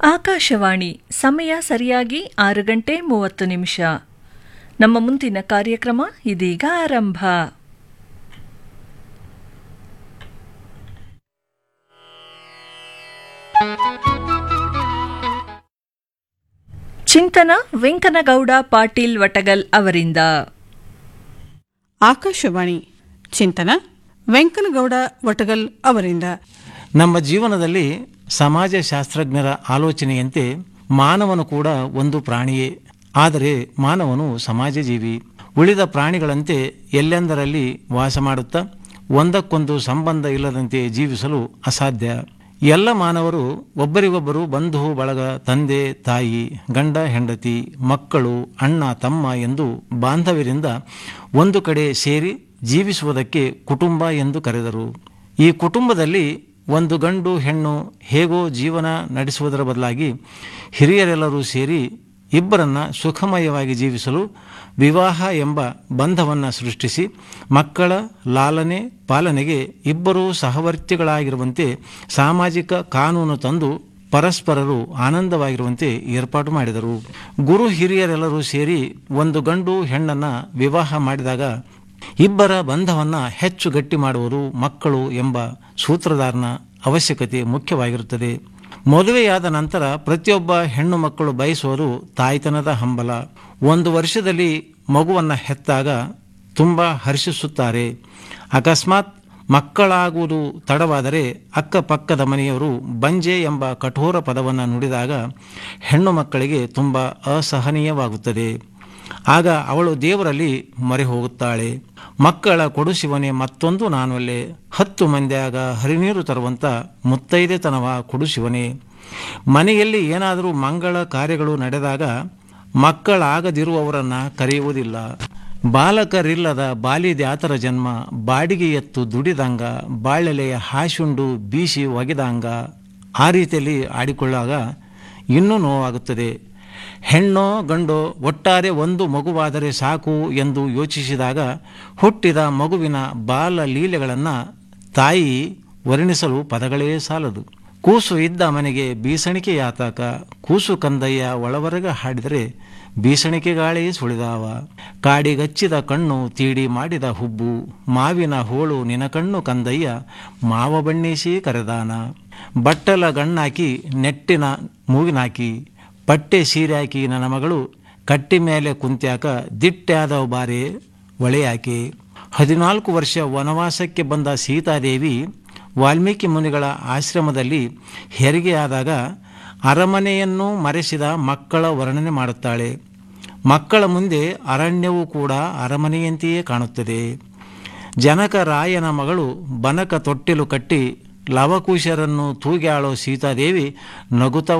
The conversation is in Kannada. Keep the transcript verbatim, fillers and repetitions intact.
ಆಕಾಶವಾಣಿ ಸಮಯ ಸರಿಯಾಗಿ ಆರು ಗಂಟೆ ಮೂವತ್ತು ನಿಮಿಷ. ನಮ್ಮ ಮುಂದಿನ ಕಾರ್ಯಕ್ರಮ ಇದೀಗ ಆರಂಭ. ಚಿಂತನ ವೆಂಕನಗೌಡ ಪಾಟೀಲ್ ವಟಗಲ್ ಅವರಿಂದ. ಆಕಾಶವಾಣಿ ಚಿಂತನ ವೆಂಕನಗೌಡ ವಟಗಲ್ ಅವರಿಂದ. ನಮ್ಮ ಜೀವನದಲ್ಲಿ ಸಮಾಜಶಾಸ್ತ್ರಜ್ಞರ ಆಲೋಚನೆಯಂತೆ ಮಾನವನು ಕೂಡ ಒಂದು ಪ್ರಾಣಿಯೇ. ಆದರೆ ಮಾನವನು ಸಮಾಜಜೀವಿ. ಉಳಿದ ಪ್ರಾಣಿಗಳಂತೆ ಎಲ್ಲೆಂದರಲ್ಲಿ ವಾಸ ಮಾಡುತ್ತಾ ಒಂದಕ್ಕೊಂದು ಸಂಬಂಧ ಇಲ್ಲದಂತೆ ಜೀವಿಸಲು ಅಸಾಧ್ಯ. ಎಲ್ಲ ಮಾನವರು ಒಬ್ಬರಿಗೊಬ್ಬರು ಬಂಧು ಬಳಗ, ತಂದೆ ತಾಯಿ, ಗಂಡ ಹೆಂಡತಿ, ಮಕ್ಕಳು, ಅಣ್ಣ ತಮ್ಮ ಎಂದು ಬಾಂಧವ್ಯರಿಂದ ಒಂದು ಕಡೆ ಸೇರಿ ಜೀವಿಸುವುದಕ್ಕೆ ಕುಟುಂಬ ಎಂದು ಕರೆದರು. ಈ ಕುಟುಂಬದಲ್ಲಿ ಒಂದು ಗಂಡು ಹೆಣ್ಣು ಹೇಗೋ ಜೀವನ ನಡೆಸುವುದರ ಬದಲಾಗಿ ಹಿರಿಯರೆಲ್ಲರೂ ಸೇರಿ ಇಬ್ಬರನ್ನ ಸುಖಮಯವಾಗಿ ಜೀವಿಸಲು ವಿವಾಹ ಎಂಬ ಬಂಧವನ್ನು ಸೃಷ್ಟಿಸಿ ಮಕ್ಕಳ ಲಾಲನೆ ಪಾಲನೆಗೆ ಇಬ್ಬರೂ ಸಹವರ್ತಿಗಳಾಗಿರುವಂತೆ ಸಾಮಾಜಿಕ ಕಾನೂನು ತಂದು ಪರಸ್ಪರರು ಆನಂದವಾಗಿರುವಂತೆ ಏರ್ಪಾಟು ಮಾಡಿದರು. ಗುರು ಹಿರಿಯರೆಲ್ಲರೂ ಸೇರಿ ಒಂದು ಗಂಡು ಹೆಣ್ಣನ್ನು ವಿವಾಹ ಮಾಡಿದಾಗ ಇಬ್ಬರ ಬಂಧವನ್ನು ಹೆಚ್ಚು ಗಟ್ಟಿ ಮಾಡುವುದು ಮಕ್ಕಳು ಎಂಬ ಸೂತ್ರಧಾರನ ಅವಶ್ಯಕತೆ ಮುಖ್ಯವಾಗಿರುತ್ತದೆ. ಮದುವೆಯಾದ ನಂತರ ಪ್ರತಿಯೊಬ್ಬ ಹೆಣ್ಣು ಮಕ್ಕಳು ಬಯಸುವುದು ತಾಯ್ತನದ ಹಂಬಲ. ಒಂದು ವರ್ಷದಲ್ಲಿ ಮಗುವನ್ನು ಹೆತ್ತಾಗ ತುಂಬ ಹರ್ಷಿಸುತ್ತಾರೆ. ಅಕಸ್ಮಾತ್ ಮಕ್ಕಳಾಗುವುದು ತಡವಾದರೆ ಅಕ್ಕಪಕ್ಕದ ಮನೆಯವರು ಬಂಜೆ ಎಂಬ ಕಠೋರ ಪದವನ್ನು ನುಡಿದಾಗ ಹೆಣ್ಣು ಮಕ್ಕಳಿಗೆ ತುಂಬ ಅಸಹನೀಯವಾಗುತ್ತದೆ. ಆಗ ಅವಳು ದೇವರಲ್ಲಿ ಮೊರೆ ಹೋಗುತ್ತಾಳೆ. ಮಕ್ಕಳ ಕೊಡುಶಿವನೇ ಮತ್ತೊಂದು ನಾನೊಲ್ಲೆ, ಹತ್ತು ಮಂದಿಯಾಗ ಹರಿನೀರು ತರುವಂಥ ಮುತ್ತೈದೆತನವ ಕೊಡುಶಿವನೇ. ಮನೆಯಲ್ಲಿ ಏನಾದರೂ ಮಂಗಳ ಕಾರ್ಯಗಳು ನಡೆದಾಗ ಮಕ್ಕಳಾಗದಿರುವವರನ್ನು ಕರೆಯುವುದಿಲ್ಲ. ಬಾಲಕರಿಲ್ಲದ ಬಾಲಿದ್ಯಾತರ ಜನ್ಮ, ಬಾಡಿಗೆ ಎತ್ತು ದುಡಿದಂಗ, ಬಾಳೆಲೆಯ ಹಾಶುಂಡು ಬೀಸಿ ಒಗೆದಂಗ. ಆ ರೀತಿಯಲ್ಲಿ ಆಡಿಕೊಳ್ಳಾಗ ಇನ್ನೂ ನೋವಾಗುತ್ತದೆ. ಹೆಣ್ಣೋ ಗಂಡೋ ಒಟ್ಟಾರೆ ಒಂದು ಮಗುವಾದರೆ ಸಾಕು ಎಂದು ಯೋಚಿಸಿದಾಗ ಹುಟ್ಟಿದ ಮಗುವಿನ ಬಾಲ ಲೀಲೆಗಳನ್ನು ತಾಯಿ ವರ್ಣಿಸಲು ಪದಗಳೇ ಸಾಲದು. ಕೂಸು ಇದ್ದ ಮನೆಗೆ ಬೀಸಣಿಕೆ ಯಾತಕ, ಕೂಸು ಕಂದಯ್ಯ ಒಳವರೆಗ ಹಾಡಿದರೆ ಬೀಸಣಿಕೆ ಗಾಳಿ ಸುಳಿದಾವ. ಕಾಡಿಗಚ್ಚಿದ ಕಣ್ಣು ತೀಡಿ ಮಾಡಿದ ಹುಬ್ಬು, ಮಾವಿನ ಹೋಳು ನಿನ ಕಣ್ಣು ಕಂದಯ್ಯ ಮಾವ ಬಣ್ಣಿಸಿ ಕರೆದಾನ. ಬಟ್ಟಲ ಗಣ್ಣಾಕಿ ನೆಟ್ಟಿನ ಮೂಗಿನಾಕಿ, ಪಟ್ಟೆ ಸೀರ್ಯಾಕಿ ನನ್ನ ಮಗಳು ಕಟ್ಟಿ ಮೇಲೆ ಕುಂತ್ಯಾಕ, ದಿಟ್ಟ್ಯಾದವ ಬಾರೆ ಒಳೆಯಾಕೆ. ಹದಿನಾಲ್ಕು ವರ್ಷ ವನವಾಸಕ್ಕೆ ಬಂದ ಸೀತಾದೇವಿ ವಾಲ್ಮೀಕಿ ಮುನಿಗಳ ಆಶ್ರಮದಲ್ಲಿ ಹೆರಿಗೆಯಾದಾಗ ಅರಮನೆಯನ್ನು ಮರೆಸಿದ ಮಕ್ಕಳ ವರ್ಣನೆ ಮಾಡುತ್ತಾಳೆ. ಮಕ್ಕಳ ಮುಂದೆ ಅರಣ್ಯವೂ ಕೂಡ ಅರಮನೆಯಂತೆಯೇ ಕಾಣುತ್ತದೆ. ಜನಕರಾಯನ ಮಗಳು ಬನಕ ತೊಟ್ಟಿಲು ಕಟ್ಟಿ ಲವಕುಶರನ್ನು ತೂಗ್ಯಾಳೋ ಸೀತಾದೇವಿ ನಗುತ್ತ